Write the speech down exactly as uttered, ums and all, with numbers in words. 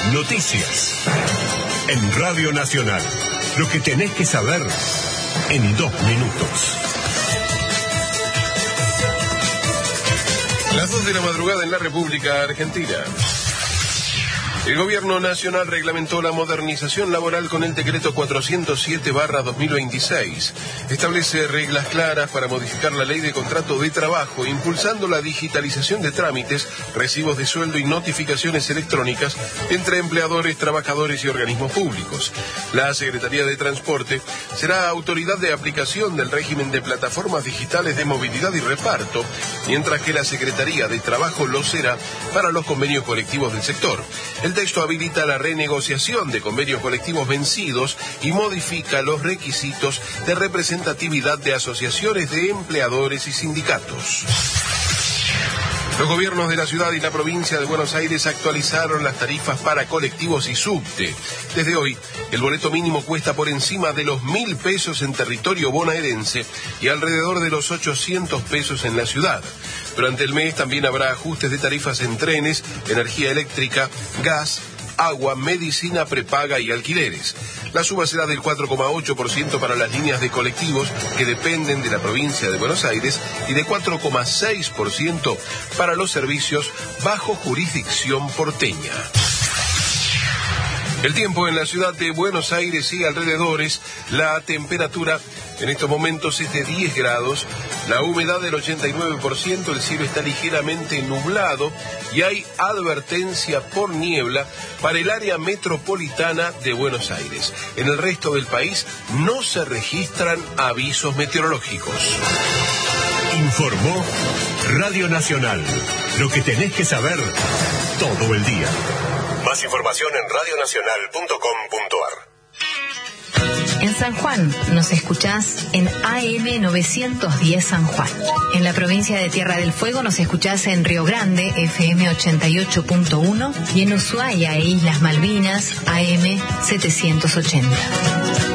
Noticias. En Radio Nacional. Lo que tenés que saber en dos minutos. Las dos de la madrugada en la República Argentina. El Gobierno Nacional reglamentó la modernización laboral con el decreto cuatrocientos siete barra dos mil veintiséis. Establece reglas claras para modificar la ley de contrato de trabajo, impulsando la digitalización de trámites, recibos de sueldo y notificaciones electrónicas entre empleadores, trabajadores y organismos públicos. La Secretaría de Transporte será autoridad de aplicación del régimen de plataformas digitales de movilidad y reparto, mientras que la Secretaría de Trabajo lo será para los convenios colectivos del sector. El texto habilita la renegociación de convenios colectivos vencidos y modifica los requisitos de representatividad de asociaciones de empleadores y sindicatos. Los gobiernos de la ciudad y la provincia de Buenos Aires actualizaron las tarifas para colectivos y subte. Desde hoy, el boleto mínimo cuesta por encima de los mil pesos en territorio bonaerense y alrededor de los ochocientos pesos en la ciudad. Durante el mes también habrá ajustes de tarifas en trenes, energía eléctrica, gas, agua, medicina prepaga y alquileres. La suba será del cuatro coma ocho por ciento para las líneas de colectivos que dependen de la provincia de Buenos Aires y de cuatro coma seis por ciento para los servicios bajo jurisdicción porteña. El tiempo en la ciudad de Buenos Aires y alrededores, la temperatura en estos momentos es de diez grados, la humedad del ochenta y nueve por ciento, el cielo está ligeramente nublado y hay advertencia por niebla para el área metropolitana de Buenos Aires. En el resto del país no se registran avisos meteorológicos. Informó Radio Nacional. Lo que tenés que saber todo el día. Más información en radio nacional punto com punto a r. En San Juan nos escuchás en A M novecientos diez San Juan. En la provincia de Tierra del Fuego nos escuchás en Río Grande, F M ochenta y ocho punto uno, y en Ushuaia e Islas Malvinas, A M setecientos ochenta.